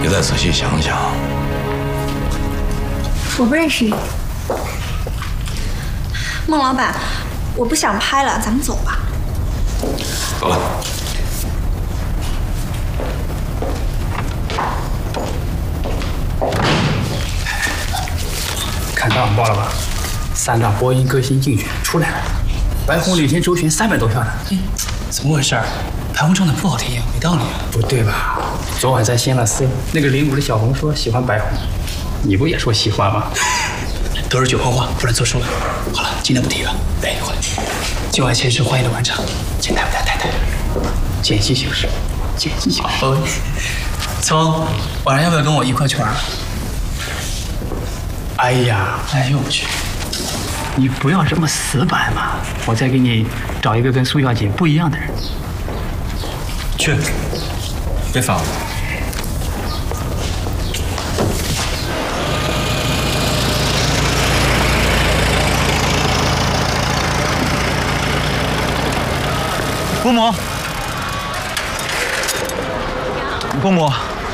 你再仔细想想。 我不认识你，孟老板，我不想拍了，咱们走吧。 走了。 看大红包了吧？3大播音歌星竞选出来了，白红领先周旋300多票呢。 怎么回事？白红唱的不好听，没道理啊。 不对吧？昨晚在仙乐寺，那个05的小红说喜欢白红，你不也说喜欢吗？ 都是酒后话，不能作数了。好了，今天不提了。来，回来。今晚先是欢迎的晚场，请太太。 见机行事，见机行事。 聪，晚上要不要跟我一块去玩？ 哎呀， 哎呦我去！ 你不要这么死板嘛！我再给你找一个跟苏小姐不一样的人。 去，别烦我。伯母，伯母，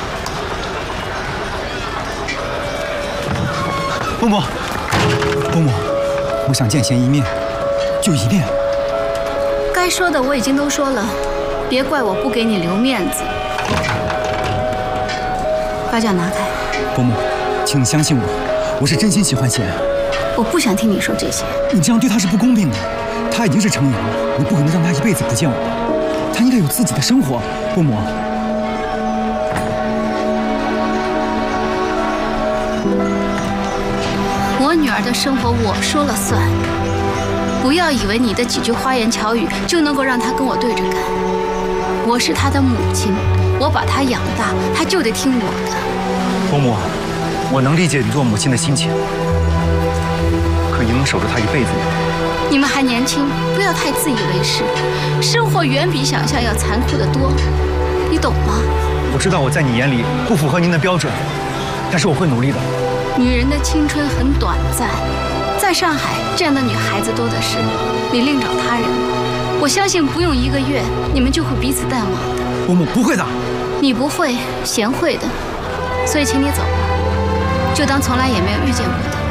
伯母，伯母，我想见贤一面，就一面。 该说的我已经都说了，别怪我不给你留面子。把脚拿开。 伯母，请你相信我，我是真心喜欢贤。 我不想听你说这些。 你这样对他是不公平的。他已经是成年了，你不可能让他一辈子不见我。他应该有自己的生活，伯母。 我女儿的生活我说了算，不要以为你的几句花言巧语就能够让她跟我对着干。我是她的母亲，我把她养大，她就得听我的。 伯母，我能理解你做母亲的心情，可你能守着她一辈子吗？ 你们还年轻，不要太自以为是，生活远比想象要残酷得多，你懂吗？ 我知道我在你眼里不符合您的标准，但是我会努力的。 女人的青春很短暂，在上海这样的女孩子多的是，你另找他人。我相信不用1个月，你们就会彼此淡忘的。 伯母，不会的。 你不会，贤会的，所以请你走吧，就当从来也没有遇见过的。